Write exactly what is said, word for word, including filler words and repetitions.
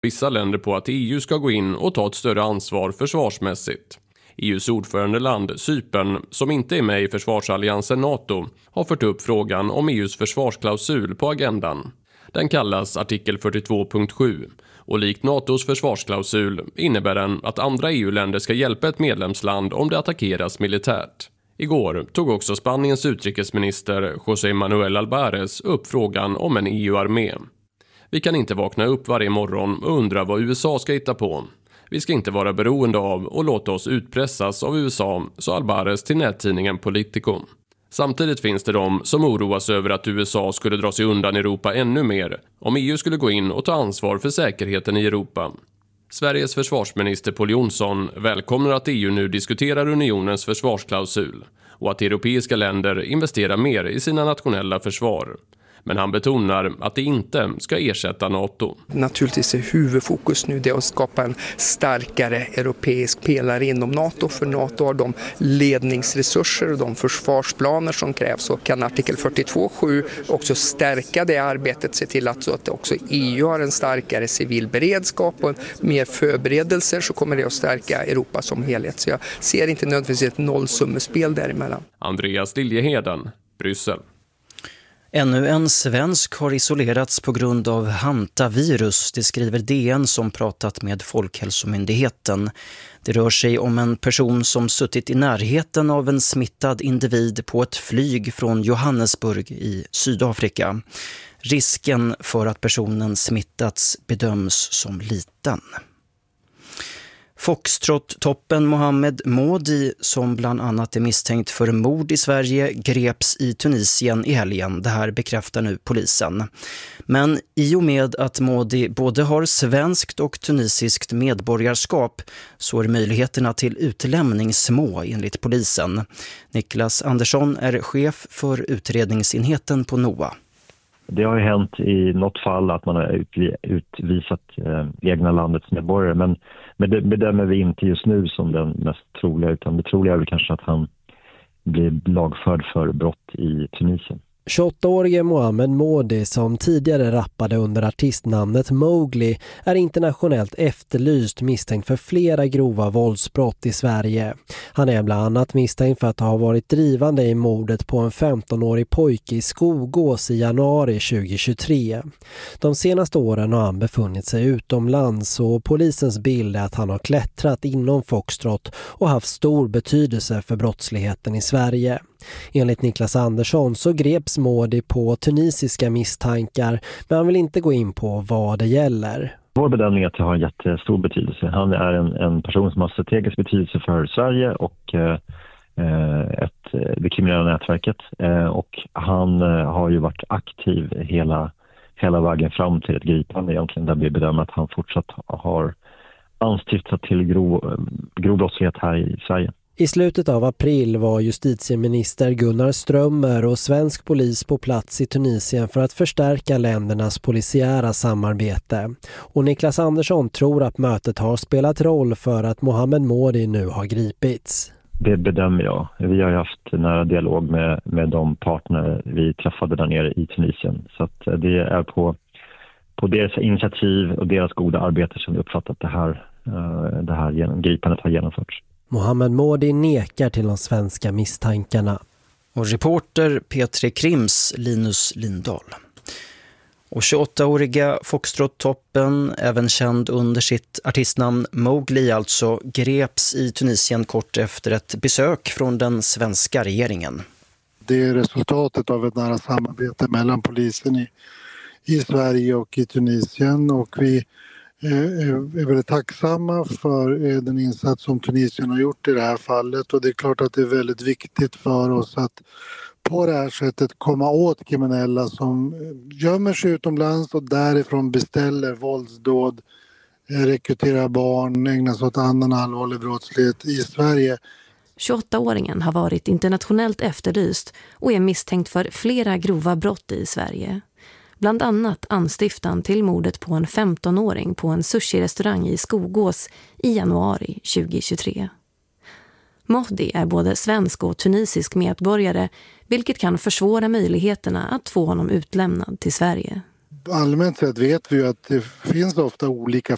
vissa länder på att E U ska gå in och ta ett större ansvar försvarsmässigt. E U:s ordförandeland Cypern, som inte är med i försvarsalliansen NATO, har fört upp frågan om E U:s försvarsklausul på agendan. Den kallas artikel fyrtiotvå punkt sju och likt NATOs försvarsklausul innebär den att andra E U-länder ska hjälpa ett medlemsland om det attackeras militärt. Igår tog också Spaniens utrikesminister José Manuel Albares upp frågan om en E U-armé. Vi kan inte vakna upp varje morgon och undra vad U S A ska hitta på. Vi ska inte vara beroende av och låta oss utpressas av U S A, sa Albares till nättidningen Politico. Samtidigt finns det de som oroas över att U S A skulle dra sig undan Europa ännu mer om E U skulle gå in och ta ansvar för säkerheten i Europa. Sveriges försvarsminister Pål Jonson välkomnar att E U nu diskuterar unionens försvarsklausul och att europeiska länder investerar mer i sina nationella försvar. Men han betonar att det inte ska ersätta NATO. Naturligtvis är huvudfokus nu det att skapa en starkare europeisk pelare inom NATO. För NATO har de ledningsresurser och de försvarsplaner som krävs. Och kan artikel fyrtiotvå punkt sju också stärka det arbetet, se till att, så att också E U har en starkare civil beredskap och mer förberedelser, så kommer det att stärka Europa som helhet. Så jag ser inte nödvändigtvis ett nollsummespel däremellan. Andreas Liljeheden, Bryssel. Ännu en svensk har isolerats på grund av hantavirus, det skriver D N som pratat med Folkhälsomyndigheten. Det rör sig om en person som suttit i närheten av en smittad individ på ett flyg från Johannesburg i Sydafrika. Risken för att personen smittats bedöms som liten. Foxtrot-toppen Mohamed Modi, som bland annat är misstänkt för mord i Sverige, greps i Tunisien i helgen. Det här bekräftar nu polisen. Men i och med att Modi både har svenskt och tunisiskt medborgarskap så är möjligheterna till utlämning små enligt polisen. Niklas Andersson är chef för utredningsenheten på N O A. Det har ju hänt i något fall att man har utvisat eh, egna landets medborgare, men, men det bedömer vi inte just nu som den mest troliga, utan det troliga är väl kanske att han blir lagförd för brott i Tunisien. tjugoåtta-årige Mohamed Modi, som tidigare rappade under artistnamnet Mowgli, är internationellt efterlyst misstänkt för flera grova våldsbrott i Sverige. Han är bland annat misstänkt för att ha varit drivande i mordet på en femtonårig pojke i Skogås i januari tjugohundratjugotre. De senaste åren har han befunnit sig utomlands och polisens bild är att han har klättrat inom Foxtrot och haft stor betydelse för brottsligheten i Sverige. Enligt Niklas Andersson så greps Modi på tunisiska misstankar, men han vill inte gå in på vad det gäller. Vår bedömning är att det har en jättestor betydelse. Han är en, en person som har strategisk betydelse för Sverige och eh, ett, det kriminella nätverket. Eh, och han eh, har ju varit aktiv hela, hela vägen fram till ett gripande egentligen, där vi bedömer att han fortsatt har anstiftat till grov, grov brottslighet här i Sverige. I slutet av april var justitieminister Gunnar Strömmer och svensk polis på plats i Tunisien för att förstärka ländernas polisiära samarbete. Och Niklas Andersson tror att mötet har spelat roll för att Mohamed Modi nu har gripits. Det bedömer jag. Vi har ju haft nära dialog med, med de partner vi träffade där nere i Tunisien. Så att det är på, på deras initiativ och deras goda arbete som vi uppfattat det här, det här gripandet har genomförts. Mohamed Modi nekar till de svenska misstankarna. Och reporter Petri Krims Linus Lindahl. Och tjugoåtta-åriga Foxtrot-toppen, även känd under sitt artistnamn Mowgli alltså, greps i Tunisien kort efter ett besök från den svenska regeringen. Det är resultatet av ett nära samarbete mellan polisen i, i Sverige och i Tunisien, och vi är väldigt tacksamma för den insats som Tunisien har gjort i det här fallet, och det är klart att det är väldigt viktigt för oss att på det här sättet komma åt kriminella som gömmer sig utomlands och därifrån beställer våldsdåd, rekryterar barn, ägnar sig åt annan allvarlig brottslighet i Sverige. tjugoåtta-åringen har varit internationellt efterlyst och är misstänkt för flera grova brott i Sverige. Bland annat anstiftan till mordet på en femtonåring på en sushi-restaurang i Skogås i januari tjugohundratjugotre. Modi är både svensk och tunisisk medborgare, vilket kan försvåra möjligheterna att få honom utlämnad till Sverige. Allmänt sett vet vi ju att det finns ofta olika